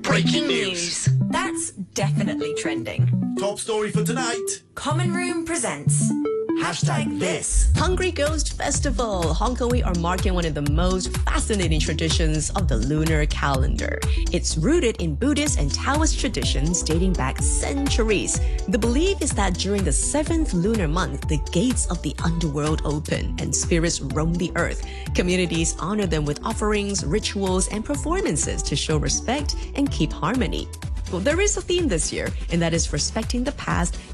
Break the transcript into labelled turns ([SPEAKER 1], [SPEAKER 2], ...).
[SPEAKER 1] Breaking news.
[SPEAKER 2] That's definitely trending.
[SPEAKER 1] Top story for tonight.
[SPEAKER 2] Common Room presents #this.
[SPEAKER 3] Hungry Ghost Festival. Hong Kongers are marking one of the most fascinating traditions of the lunar calendar. It's rooted in Buddhist and Taoist traditions dating back centuries. The belief is that during the 7th lunar month, the gates of the underworld open and spirits roam the earth. Communities honor them with offerings, rituals, and performances to show respect and keep harmony. Well, there is a theme this year, and that is respecting the past